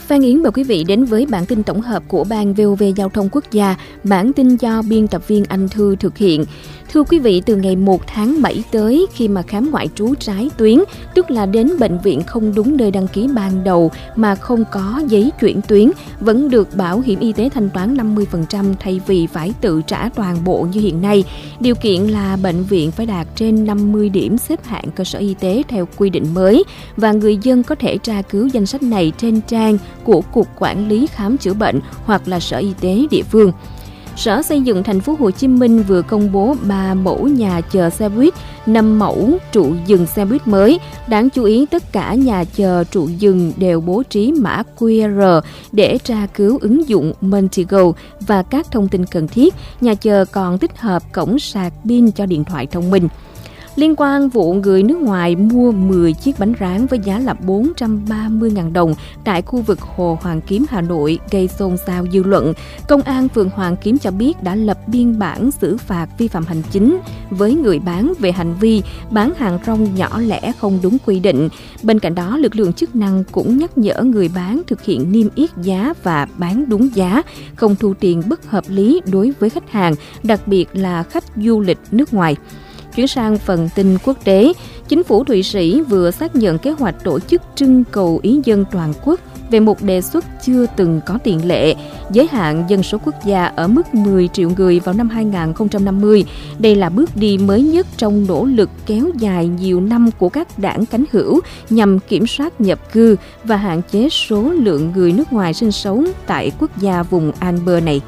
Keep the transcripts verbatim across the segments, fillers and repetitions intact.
Phan Yến mời quý vị đến với bản tin tổng hợp của Ban vê o vê Giao thông Quốc gia. Bản tin do biên tập viên Anh Thư thực hiện. Thưa quý vị, từ ngày một tháng bảy tới, khi mà khám ngoại trú trái tuyến, tức là đến bệnh viện không đúng nơi đăng ký ban đầu mà không có giấy chuyển tuyến, vẫn được bảo hiểm y tế thanh toán năm mươi phần trăm thay vì phải tự trả toàn bộ như hiện nay. Điều kiện là bệnh viện phải đạt trên năm mươi điểm xếp hạng cơ sở y tế theo quy định mới, và người dân có thể tra cứu danh sách này trên trang của Cục Quản lý Khám chữa bệnh hoặc là Sở Y tế địa phương. Sở Xây dựng Thành phố Hồ Chí Minh vừa công bố ba mẫu nhà chờ xe buýt, năm mẫu trụ dừng xe buýt mới. Đáng chú ý, tất cả nhà chờ trụ dừng đều bố trí mã quy rờ để tra cứu ứng dụng Montigo và các thông tin cần thiết. Nhà chờ còn tích hợp cổng sạc pin cho điện thoại thông minh. Liên quan vụ người nước ngoài mua mười chiếc bánh rán với giá là bốn trăm ba mươi nghìn đồng tại khu vực Hồ Hoàn Kiếm, Hà Nội gây xôn xao dư luận, Công an phường Hoàn Kiếm cho biết đã lập biên bản xử phạt vi phạm hành chính với người bán về hành vi bán hàng rong nhỏ lẻ không đúng quy định. Bên cạnh đó, lực lượng chức năng cũng nhắc nhở người bán thực hiện niêm yết giá và bán đúng giá, không thu tiền bất hợp lý đối với khách hàng, đặc biệt là khách du lịch nước ngoài. Chuyển sang phần tin quốc tế, chính phủ Thụy Sĩ vừa xác nhận kế hoạch tổ chức trưng cầu ý dân toàn quốc về một đề xuất chưa từng có tiền lệ, giới hạn dân số quốc gia ở mức mười triệu người vào năm hai không năm mươi. Đây là bước đi mới nhất trong nỗ lực kéo dài nhiều năm của các đảng cánh hữu nhằm kiểm soát nhập cư và hạn chế số lượng người nước ngoài sinh sống tại quốc gia vùng Alper này.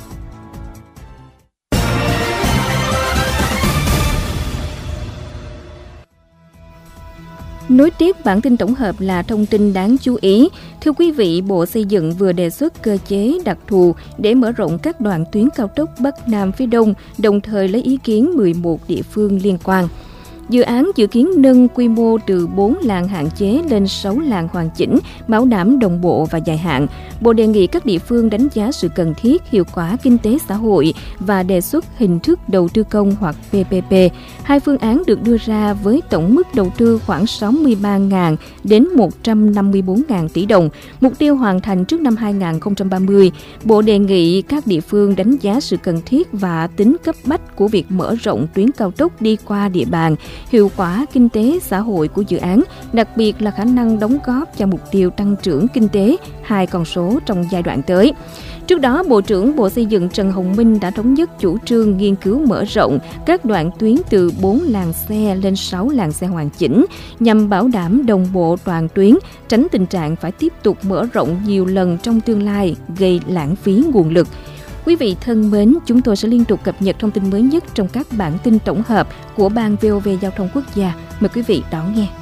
Nối tiếp bản tin tổng hợp là thông tin đáng chú ý. Thưa quý vị, Bộ Xây dựng vừa đề xuất cơ chế đặc thù để mở rộng các đoạn tuyến cao tốc Bắc Nam phía Đông, đồng thời lấy ý kiến mười một địa phương liên quan. Dự án dự kiến nâng quy mô từ bốn làn hạn chế lên sáu làn hoàn chỉnh, bảo đảm đồng bộ và dài hạn. Bộ đề nghị các địa phương đánh giá sự cần thiết, hiệu quả kinh tế xã hội và đề xuất hình thức đầu tư công hoặc pê pê pê. Hai phương án được đưa ra với tổng mức đầu tư khoảng sáu mươi ba nghìn đến một trăm năm mươi bốn nghìn tỷ đồng, mục tiêu hoàn thành trước năm hai không ba mươi. Bộ đề nghị các địa phương đánh giá sự cần thiết và tính cấp bách của việc mở rộng tuyến cao tốc đi qua địa bàn, hiệu quả kinh tế xã hội của dự án, đặc biệt là khả năng đóng góp cho mục tiêu tăng trưởng kinh tế, hai con số trong giai đoạn tới. Trước đó, Bộ trưởng Bộ Xây dựng Trần Hồng Minh đã thống nhất chủ trương nghiên cứu mở rộng các đoạn tuyến từ bốn làn xe lên sáu làn xe hoàn chỉnh, nhằm bảo đảm đồng bộ toàn tuyến, tránh tình trạng phải tiếp tục mở rộng nhiều lần trong tương lai, gây lãng phí nguồn lực. Quý vị thân mến, chúng tôi sẽ liên tục cập nhật thông tin mới nhất trong các bản tin tổng hợp của Ban vê o vê Giao thông Quốc gia. Mời quý vị đón nghe.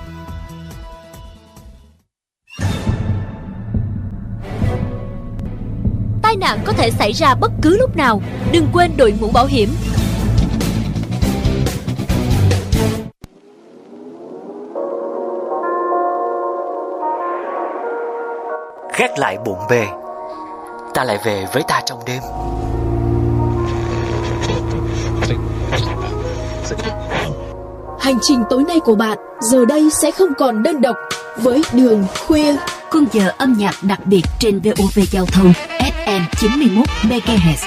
Tai nạn có thể xảy ra bất cứ lúc nào. Đừng quên đội mũ bảo hiểm. Gác lại bộn bề, ta lại về với ta trong đêm. Hành trình tối nay của bạn giờ đây sẽ không còn đơn độc với Đường Khuya. Khung giờ âm nhạc đặc biệt trên vê o vê Giao thông ép em chín mươi mốt mê ga héc.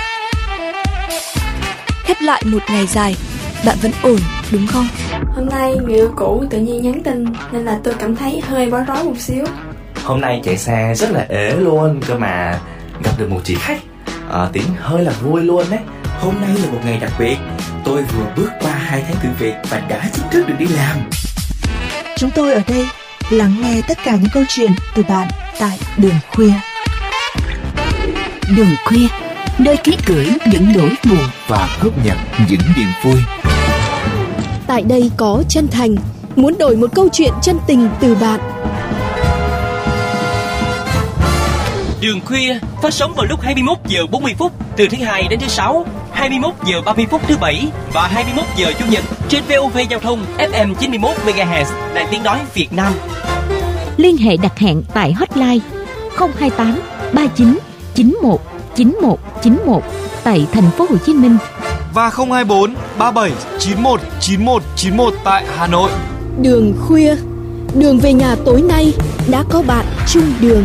Khép lại một ngày dài, bạn vẫn ổn đúng không? Hôm nay người yêu cũ tự nhiên nhắn tin nên là tôi cảm thấy hơi bối rối một xíu. Hôm nay chạy xe rất là ế luôn, cơ mà gặp được một chị khách, à, tiếng hơi là vui luôn đấy. Hôm nay là một ngày đặc biệt, tôi vừa bước qua hai tháng thử việc và đã chính thức được đi làm. Chúng tôi ở đây lắng nghe tất cả những câu chuyện từ bạn tại Đường Khuya. Đường Khuya, nơi ký gửi những nỗi buồn và góp nhặt những niềm vui. Tại đây có chân thành, muốn đổi một câu chuyện chân tình từ bạn. Đường Khuya phát sóng vào lúc hai mươi mốt giờ bốn mươi phút từ thứ hai đến thứ sáu, hai mươi mốt giờ ba mươi phút thứ bảy và hai mươi mốt giờ chủ nhật trên vê o vê Giao thông ép em chín mươi mốt mê ga héc, Đài Tiếng nói Việt Nam. Liên hệ đặt hẹn tại hotline không hai tám ba chín chín một chín một chín một tại thành phố Hồ Chí Minh và không hai bốn ba bảy chín một chín một chín một tại Hà Nội. Đường Khuya, đường về nhà tối nay đã có bạn chung đường.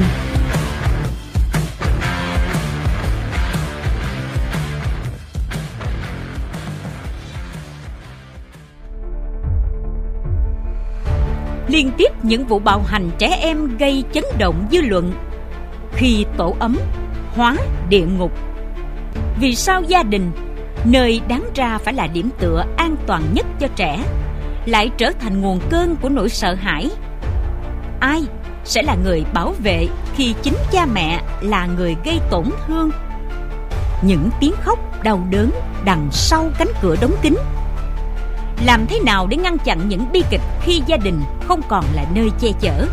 Liên tiếp những vụ bạo hành trẻ em gây chấn động dư luận. Khi tổ ấm hóa địa ngục. Vì sao gia đình, nơi đáng ra phải là điểm tựa an toàn nhất cho trẻ, lại trở thành nguồn cơn của nỗi sợ hãi? Ai sẽ là người bảo vệ khi chính cha mẹ là người gây tổn thương? Những tiếng khóc đau đớn đằng sau cánh cửa đóng kín. Làm thế nào để ngăn chặn những bi kịch khi gia đình không còn là nơi che chở?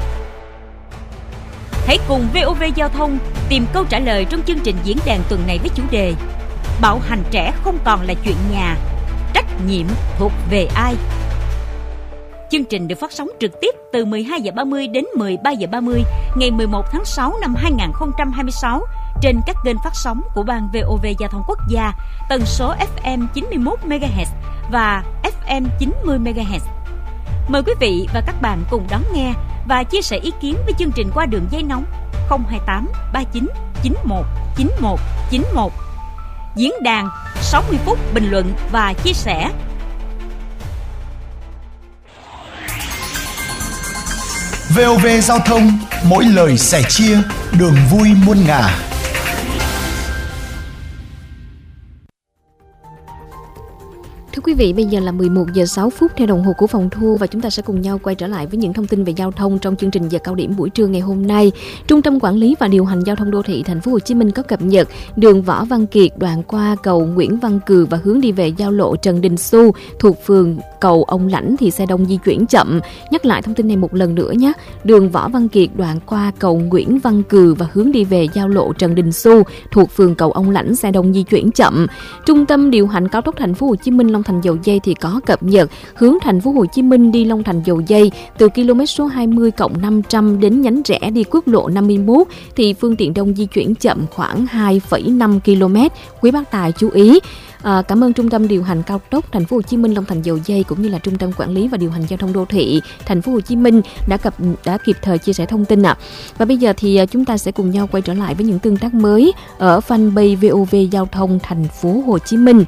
Hãy cùng vê o vê Giao thông tìm câu trả lời trong chương trình diễn đàn tuần này với chủ đề Bạo hành trẻ không còn là chuyện nhà, trách nhiệm thuộc về ai? Chương trình được phát sóng trực tiếp từ mười hai giờ ba mươi đến mười ba giờ ba mươi ngày mười một tháng sáu năm hai nghìn không trăm hai mươi sáu trên các kênh phát sóng của Ban vê o vê Giao thông Quốc gia, tần số ép em chín mươi mốt mê ga héc và ép em chín mươi mê ga héc. Mời quý vị và các bạn cùng đón nghe và chia sẻ ý kiến với chương trình qua đường dây nóng không hai tám ba chín chín một chín một chín một. Diễn đàn sáu mươi phút bình luận và chia sẻ. vê o vê Giao thông, mỗi lời sẻ chia, đường vui muôn ngả. Thưa quý vị, bây giờ là mười một giờ sáu phút theo đồng hồ của phòng thu và chúng ta sẽ cùng nhau quay trở lại với những thông tin về giao thông trong chương trình giờ cao điểm buổi trưa ngày hôm nay. Trung tâm Quản lý và Điều hành Giao thông Đô thị Thành phố Hồ Chí Minh có cập nhật đường Võ Văn Kiệt đoạn qua cầu Nguyễn Văn Cừ và hướng đi về giao lộ Trần Đình Xu thuộc phường cầu Ông Lãnh thì xe đông di chuyển chậm. Nhắc lại thông tin này một lần nữa nhé. Đường Võ Văn Kiệt đoạn qua cầu Nguyễn Văn Cừ và hướng đi về giao lộ Trần Đình Xu thuộc phường cầu Ông Lãnh xe đông di chuyển chậm. Trung tâm điều hành cao tốc Thành phố Hồ Chí Minh Long Thành Dầu Dây thì có cập nhật hướng Thành phố Hồ Chí Minh đi Long Thành Dầu Dây từ km số hai mươi cộng năm trăm đến nhánh rẽ đi quốc lộ năm mươi mốt thì phương tiện đông di chuyển chậm khoảng hai phẩy năm ki lô mét. Quý bác tài chú ý. À, cảm ơn Trung tâm điều hành cao tốc Thành phố Hồ Chí Minh Long Thành Dầu Dây cũng như là Trung tâm quản lý và điều hành giao thông đô thị Thành phố Hồ Chí Minh đã cập đã kịp thời chia sẻ thông tin ạ. À. Và bây giờ thì chúng ta sẽ cùng nhau quay trở lại với những tương tác mới ở fanpage vê o vê Giao thông Thành phố Hồ Chí Minh.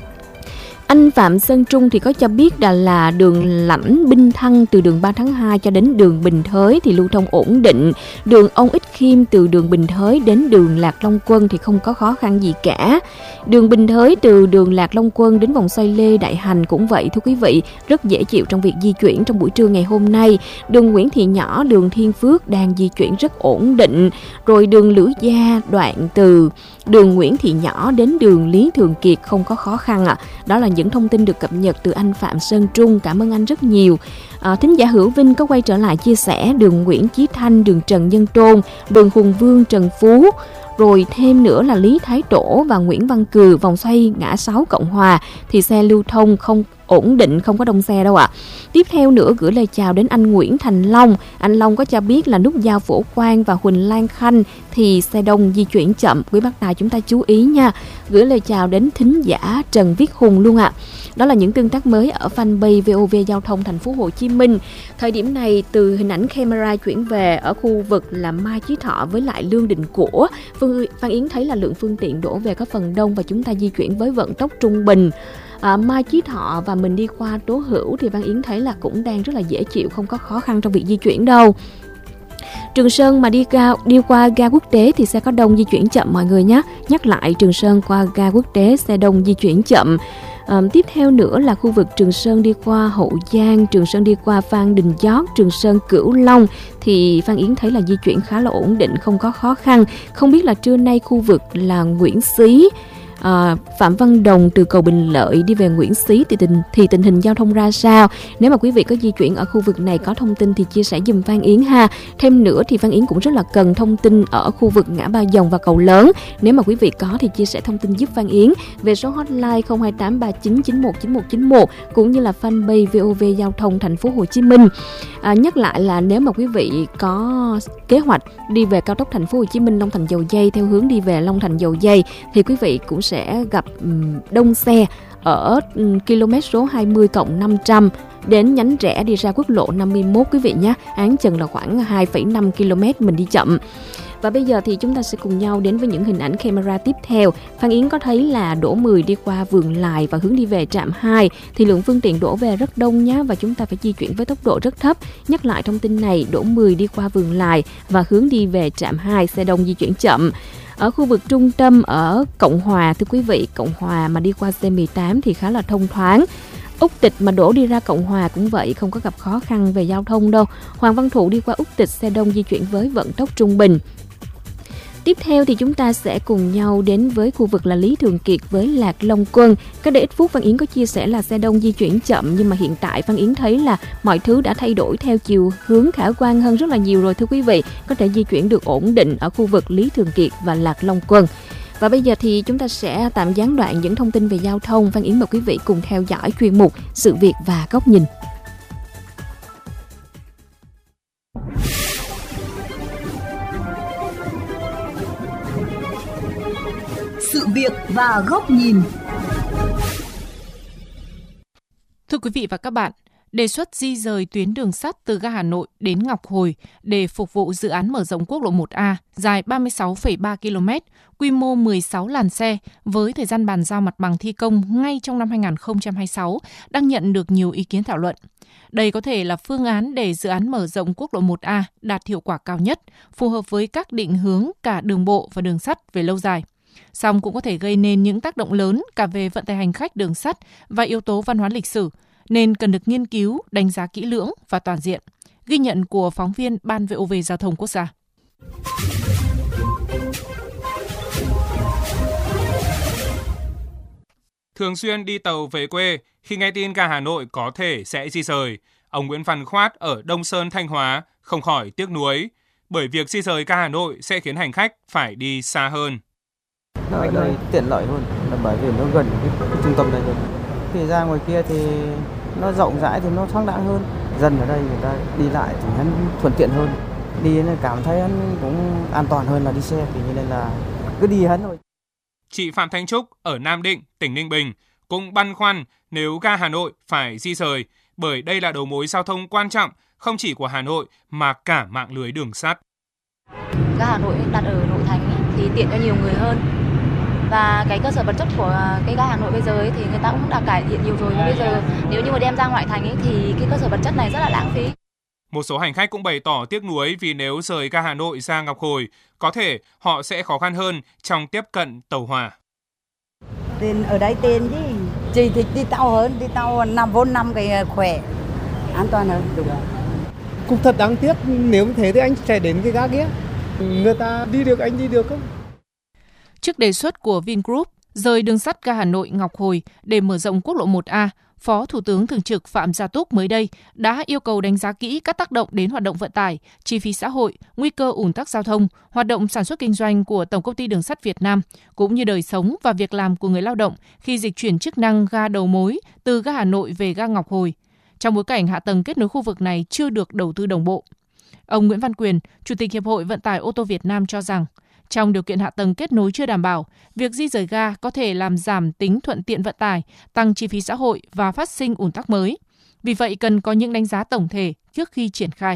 Anh Phạm Sơn Trung thì có cho biết là, là đường Lãnh Binh Thăng từ đường ba tháng hai cho đến đường Bình Thới thì lưu thông ổn định. Đường Ông Ích Khiêm từ đường Bình Thới đến đường Lạc Long Quân thì không có khó khăn gì cả. Đường Bình Thới từ đường Lạc Long Quân đến vòng xoay Lê Đại Hành cũng vậy thưa quý vị, rất dễ chịu trong việc di chuyển trong buổi trưa ngày hôm nay. Đường Nguyễn Thị Nhỏ, đường Thiên Phước đang di chuyển rất ổn định. Rồi đường Lữ Gia đoạn từ đường Nguyễn Thị Nhỏ đến đường Lý Thường Kiệt không có khó khăn ạ. À. Đó là những thông tin được cập nhật từ anh Phạm Sơn Trung. Cảm ơn anh rất nhiều. À, thính giả Hữu Vinh có quay trở lại chia sẻ đường Nguyễn Chí Thanh, đường Trần Nhân Tôn, đường Hùng Vương, Trần Phú. Rồi thêm nữa là Lý Thái Tổ và Nguyễn Văn Cừ, vòng xoay ngã sáu Cộng Hòa thì xe lưu thông không ổn định, không có đông xe đâu ạ. À. Tiếp theo nữa gửi lời chào đến anh Nguyễn Thành Long. Anh Long có cho biết là nút giao Phổ Quang và Huỳnh Lan Khanh thì xe đông di chuyển chậm. Quý bác tài chúng ta chú ý nha. Gửi lời chào đến thính giả Trần Viết Hùng luôn ạ. À. Đó là những tương tác mới ở fanpage vê o vê Giao thông Thành phố Hồ Chí Minh. Thời điểm này từ hình ảnh camera chuyển về ở khu vực là Mai Chí Thọ với lại Lương Định Của, Phan Yến thấy là lượng phương tiện đổ về có phần đông và chúng ta di chuyển với vận tốc trung bình. À, Mai Chí Thọ và mình đi qua Tố Hữu thì Văn Yến thấy là cũng đang rất là dễ chịu, không có khó khăn trong việc di chuyển đâu. Trường Sơn mà đi ga, đi qua ga quốc tế thì sẽ có đông di chuyển chậm mọi người nhé. Nhắc lại Trường Sơn qua ga quốc tế xe đông di chuyển chậm. À, tiếp theo nữa là khu vực Trường Sơn đi qua Hậu Giang, Trường Sơn đi qua Phan Đình Giót, Trường Sơn Cửu Long thì Phan Yến thấy là di chuyển khá là ổn định, không có khó khăn. Không biết là trưa nay khu vực là Nguyễn Xí, À, Phạm Văn Đồng từ cầu Bình Lợi đi về Nguyễn Xí thì tình, thì tình hình giao thông ra sao? Nếu mà quý vị có di chuyển ở khu vực này có thông tin thì chia sẻ giùm Phan Yến ha. Thêm nữa thì Phan Yến cũng rất là cần thông tin ở khu vực ngã Ba Dòng và cầu Lớn. Nếu mà quý vị có thì chia sẻ thông tin giúp Phan Yến về số hotline không hai tám ba chín chín một chín một chín một cũng như là fanpage vê o vê Giao thông Thành phố Hồ Chí Minh. À, nhắc lại là nếu mà quý vị có kế hoạch đi về cao tốc Thành phố Hồ Chí Minh Long Thành Dầu Dây theo hướng đi về Long Thành Dầu Dây thì quý vị cũng sẽ gặp um, đông xe ở um, km số hai mươi cộng năm trăm đến nhánh rẽ đi ra quốc lộ năm mươi mốt quý vị nhé. Áng chừng là khoảng hai phẩy năm ki lô mét mình đi chậm. Và bây giờ thì chúng ta sẽ cùng nhau đến với những hình ảnh camera tiếp theo. Phan Yến có thấy là đổ mười đi qua Vườn Lài và hướng đi về trạm hai thì lượng phương tiện đổ về rất đông nhé, và chúng ta phải di chuyển với tốc độ rất thấp. Nhắc lại thông tin này, đổ mười đi qua Vườn Lài và hướng đi về trạm hai, xe đông di chuyển chậm. Ở khu vực trung tâm ở Cộng Hòa, thưa quý vị, Cộng Hòa mà đi qua C mười tám thì khá là thông thoáng. Úc Tịch mà đổ đi ra Cộng Hòa cũng vậy, không có gặp khó khăn về giao thông đâu. Hoàng Văn Thụ đi qua Úc Tịch, xe đông di chuyển với vận tốc trung bình. Tiếp theo thì chúng ta sẽ cùng nhau đến với khu vực là Lý Thường Kiệt với Lạc Long Quân. Cách đây ít phút Văn Yến có chia sẻ là xe đông di chuyển chậm, nhưng mà hiện tại Văn Yến thấy là mọi thứ đã thay đổi theo chiều hướng khả quan hơn rất là nhiều rồi thưa quý vị. Có thể di chuyển được ổn định ở khu vực Lý Thường Kiệt và Lạc Long Quân. Và bây giờ thì chúng ta sẽ tạm gián đoạn những thông tin về giao thông. Văn Yến mời quý vị cùng theo dõi chuyên mục Sự việc và góc nhìn. Sự việc và góc nhìn. Thưa quý vị và các bạn, đề xuất di rời tuyến đường sắt từ ga Hà Nội đến Ngọc Hồi để phục vụ dự án mở rộng quốc lộ một A dài ba mươi sáu phẩy ba ki lô mét, quy mô mười sáu làn xe với thời gian bàn giao mặt bằng thi công ngay trong năm hai không hai sáu đang nhận được nhiều ý kiến thảo luận. Đây có thể là phương án để dự án mở rộng quốc lộ một A đạt hiệu quả cao nhất, phù hợp với các định hướng cả đường bộ và đường sắt về lâu dài. Song cũng có thể gây nên những tác động lớn cả về vận tải hành khách đường sắt và yếu tố văn hóa lịch sử, nên cần được nghiên cứu, đánh giá kỹ lưỡng và toàn diện. Ghi nhận của phóng viên Ban vê o vê Giao thông Quốc gia. Thường xuyên đi tàu về quê, khi nghe tin ga Hà Nội có thể sẽ di rời, ông Nguyễn Văn Khoát ở Đông Sơn, Thanh Hóa không khỏi tiếc nuối, bởi việc di rời ga Hà Nội sẽ khiến hành khách phải đi xa hơn. Ở đây tiện lợi hơn, là bởi vì nó gần cái, cái trung tâm này hơn. Thì ra ngoài kia thì nó rộng rãi thì nó thoáng đãng hơn. Dân ở đây người ta đi lại thì hắn thuận tiện hơn. Đi nên cảm thấy hắn cũng an toàn hơn là đi xe, thì như nên là cứ đi hắn thôi. Chị Phạm Thanh Trúc ở Nam Định, tỉnh Ninh Bình cũng băn khoăn nếu ga Hà Nội phải di rời, bởi đây là đầu mối giao thông quan trọng không chỉ của Hà Nội mà cả mạng lưới đường sắt. Ga Hà Nội đặt ở nội thành ấy, thì tiện cho nhiều người hơn. Và cái cơ sở vật chất của cái ga Hà Nội bây giờ ấy, thì người ta cũng đã cải thiện nhiều rồi. Bây giờ nếu như mà đem ra ngoại thành ấy, thì cái cơ sở vật chất này rất là lãng phí. Một số hành khách cũng bày tỏ tiếc nuối vì nếu rời ga Hà Nội ra Ngọc Hồi, có thể họ sẽ khó khăn hơn trong tiếp cận tàu hỏa. Tiền ở đây tiền chứ, chị thích đi tàu hơn, đi tàu năm vốn năm cái khỏe, an toàn hơn. Đúng rồi. Cũng thật đáng tiếc, nếu như thế thì anh sẽ đến cái ga kia. Người ta đi được, anh đi được không? Trước đề xuất của Vingroup rời đường sắt ga Hà Nội Ngọc Hồi để mở rộng quốc lộ một A, Phó Thủ tướng Thường trực Phạm Gia Túc mới đây đã yêu cầu đánh giá kỹ các tác động đến hoạt động vận tải, chi phí xã hội, nguy cơ ùn tắc giao thông, hoạt động sản xuất kinh doanh của Tổng công ty Đường sắt Việt Nam, cũng như đời sống và việc làm của người lao động khi dịch chuyển chức năng ga đầu mối từ ga Hà Nội về ga Ngọc Hồi, trong bối cảnh hạ tầng kết nối khu vực này chưa được đầu tư đồng bộ. Ông Nguyễn Văn Quyền, Chủ tịch Hiệp hội Vận tải ô tô Việt Nam cho rằng, trong điều kiện hạ tầng kết nối chưa đảm bảo, việc di rời ga có thể làm giảm tính thuận tiện vận tải, tăng chi phí xã hội và phát sinh ùn tắc mới. Vì vậy, cần có những đánh giá tổng thể trước khi triển khai.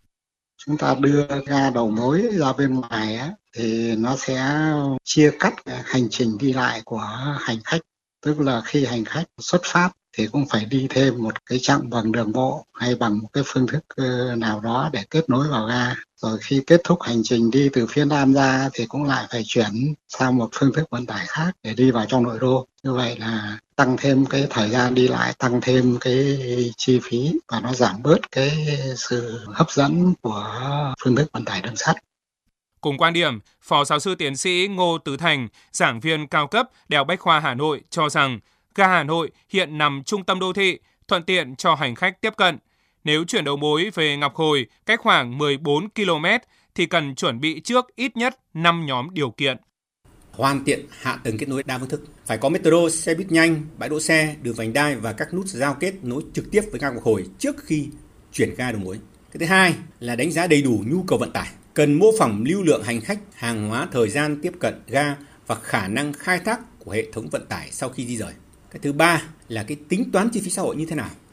Chúng ta đưa ga đầu mối ra bên ngoài á, thì nó sẽ chia cắt hành trình đi lại của hành khách. Tức là khi hành khách xuất phát thì cũng phải đi thêm một cái chặng bằng đường bộ hay bằng một cái phương thức nào đó để kết nối vào ga. Rồi khi kết thúc hành trình đi từ phía Nam ra thì cũng lại phải chuyển sang một phương thức vận tải khác để đi vào trong nội đô. Như vậy là tăng thêm cái thời gian đi lại, tăng thêm cái chi phí và nó giảm bớt cái sự hấp dẫn của phương thức vận tải đường sắt. Cùng quan điểm, Phó Giáo sư Tiến sĩ Ngô Tứ Thành, giảng viên cao cấp Đại học Bách khoa Hà Nội cho rằng ga Hà Nội hiện nằm trung tâm đô thị, thuận tiện cho hành khách tiếp cận. Nếu chuyển đầu mối về Ngọc Hồi cách khoảng mười bốn ki lô mét thì cần chuẩn bị trước ít nhất năm nhóm điều kiện. Hoàn thiện hạ tầng kết nối đa phương thức, phải có metro, xe buýt nhanh, bãi đỗ xe, đường vành đai và các nút giao kết nối trực tiếp với ga Ngọc Hồi trước khi chuyển ga đầu mối. Cái thứ hai là đánh giá đầy đủ nhu cầu vận tải, cần mô phỏng lưu lượng hành khách, hàng hóa, thời gian tiếp cận ga và khả năng khai thác của hệ thống vận tải sau khi di rời. Cái thứ ba là cái tính toán chi phí xã hội như thế nào.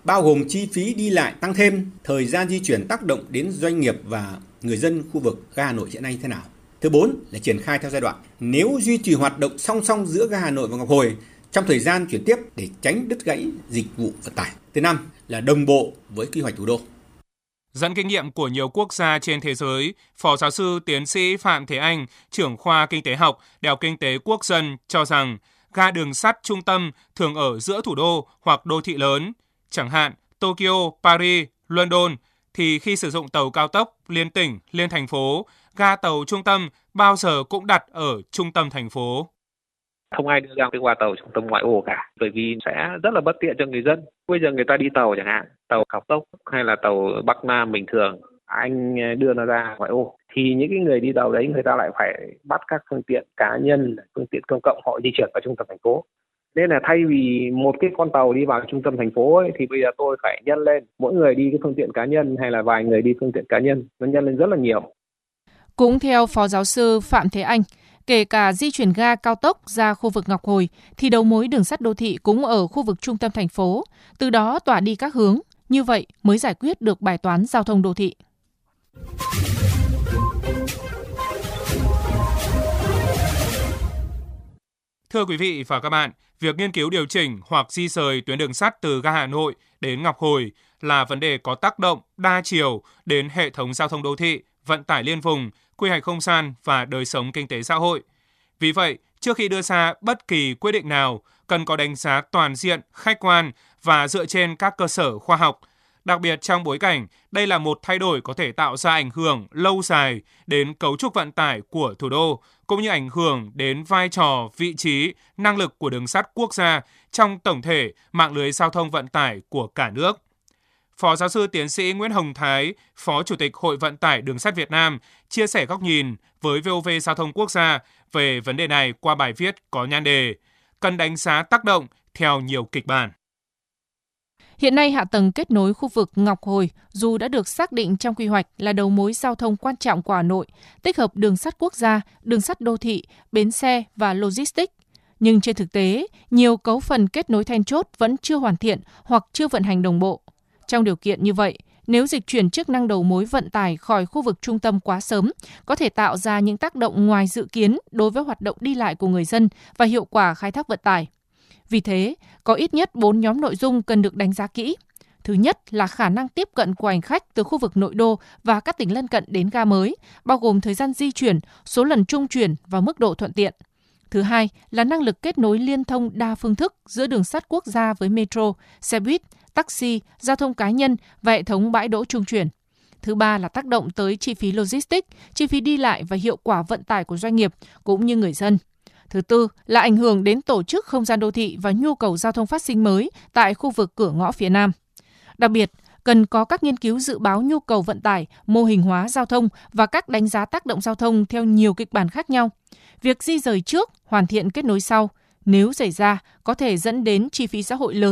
bao gồm chi phí đi lại tăng thêm, thời gian di chuyển tác động đến doanh nghiệp và người dân khu vực ga Hà Nội hiện nay thế nào. Thứ bốn là triển khai theo giai đoạn. Nếu duy trì hoạt động song song giữa ga Hà Nội và Ngọc Hồi trong thời gian chuyển tiếp để tránh đứt gãy dịch vụ vận tải. Thứ năm là đồng bộ với quy hoạch thủ đô. Dẫn kinh nghiệm của nhiều quốc gia trên thế giới, Phó giáo sư tiến sĩ Phạm Thế Anh, trưởng khoa Kinh tế học, Đại học Kinh tế Quốc dân cho rằng ga đường sắt trung tâm thường ở giữa thủ đô hoặc đô thị lớn, chẳng hạn Tokyo, Paris, London, thì khi sử dụng tàu cao tốc liên tỉnh, liên thành phố, ga tàu trung tâm bao giờ cũng đặt ở trung tâm thành phố. Không ai đưa ra cái qua tàu trung tâm ngoại ô cả, bởi vì sẽ rất là bất tiện cho người dân. Bây giờ người ta đi tàu chẳng hạn, tàu cao tốc hay là tàu Bắc Nam bình thường, anh đưa nó ra ngoại ô, thì những cái người đi tàu đấy người ta lại phải bắt các phương tiện cá nhân, phương tiện công cộng họ di chuyển vào trung tâm thành phố. Nên là thay vì một cái con tàu đi vào trung tâm thành phố ấy, thì bây giờ tôi phải nhân lên, mỗi người đi cái phương tiện cá nhân hay là vài người đi phương tiện cá nhân, nó nhân lên rất là nhiều. Cũng theo Phó giáo sư Phạm Thế Anh, kể cả di chuyển ga cao tốc ra khu vực Ngọc Hồi, thì đầu mối đường sắt đô thị cũng ở khu vực trung tâm thành phố, từ đó tỏa đi các hướng, như vậy mới giải quyết được bài toán giao thông đô thị. Thưa quý vị và các bạn, việc nghiên cứu điều chỉnh hoặc di rời tuyến đường sắt từ ga Hà Nội đến Ngọc Hồi là vấn đề có tác động đa chiều đến hệ thống giao thông đô thị, vận tải liên vùng, quy hoạch không gian và đời sống kinh tế xã hội. Vì vậy, trước khi đưa ra bất kỳ quyết định nào, cần có đánh giá toàn diện, khách quan và dựa trên các cơ sở khoa học. Đặc biệt trong bối cảnh, đây là một thay đổi có thể tạo ra ảnh hưởng lâu dài đến cấu trúc vận tải của thủ đô, cũng như ảnh hưởng đến vai trò, vị trí, năng lực của đường sắt quốc gia trong tổng thể mạng lưới giao thông vận tải của cả nước. Phó giáo sư tiến sĩ Nguyễn Hồng Thái, Phó Chủ tịch Hội Vận tải Đường sắt Việt Nam, chia sẻ góc nhìn với vê o vê Giao thông Quốc gia về vấn đề này qua bài viết có nhan đề "Cần đánh giá tác động theo nhiều kịch bản". Hiện nay, hạ tầng kết nối khu vực Ngọc Hồi dù đã được xác định trong quy hoạch là đầu mối giao thông quan trọng của Hà Nội, tích hợp đường sắt quốc gia, đường sắt đô thị, bến xe và logistics. Nhưng trên thực tế, nhiều cấu phần kết nối then chốt vẫn chưa hoàn thiện hoặc chưa vận hành đồng bộ. Trong điều kiện như vậy, nếu dịch chuyển chức năng đầu mối vận tải khỏi khu vực trung tâm quá sớm, có thể tạo ra những tác động ngoài dự kiến đối với hoạt động đi lại của người dân và hiệu quả khai thác vận tải. Vì thế, có ít nhất bốn nhóm nội dung cần được đánh giá kỹ. Thứ nhất là khả năng tiếp cận của hành khách từ khu vực nội đô và các tỉnh lân cận đến ga mới, bao gồm thời gian di chuyển, số lần trung chuyển và mức độ thuận tiện. Thứ hai là năng lực kết nối liên thông đa phương thức giữa đường sắt quốc gia với metro, xe buýt, taxi, giao thông cá nhân và hệ thống bãi đỗ trung chuyển. Thứ ba là tác động tới chi phí logistics, chi phí đi lại và hiệu quả vận tải của doanh nghiệp cũng như người dân. Thứ tư là ảnh hưởng đến tổ chức không gian đô thị và nhu cầu giao thông phát sinh mới tại khu vực cửa ngõ phía Nam. Đặc biệt, cần có các nghiên cứu dự báo nhu cầu vận tải, mô hình hóa giao thông và các đánh giá tác động giao thông theo nhiều kịch bản khác nhau. Việc di rời trước, hoàn thiện kết nối sau, nếu xảy ra, có thể dẫn đến chi phí xã hội lớn